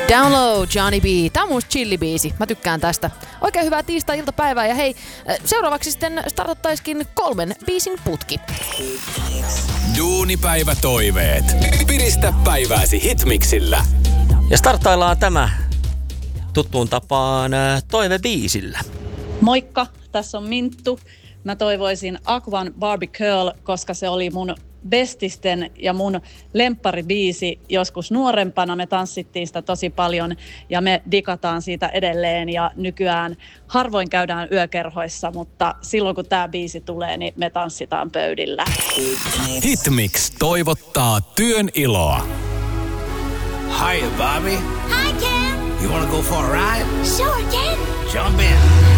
Down Low, Johnny B. Tää on mun chillibiisi. Mä tykkään tästä. Oikein hyvää tiistai-iltapäivää ja hei, seuraavaksi sitten startattaisikin 3 biisin putki. Duunipäivätoiveet. Piristä päivääsi Hitmixillä. Ja startaillaan tämä tuttuun tapaan toivebiisillä. Moikka, tässä on Minttu. Mä toivoisin Aquan Barbie Girl, koska se oli mun bestisten ja mun lempparibiisi joskus nuorempana. Me tanssittiin sitä tosi paljon ja me digataan siitä edelleen ja nykyään harvoin käydään yökerhoissa, mutta silloin kun tää biisi tulee, niin me tanssitaan pöydillä. Hitmix toivottaa työn iloa. Hiya, Bobby. Hi, Ken. You wanna go for a ride? Sure, Ken. Jump in.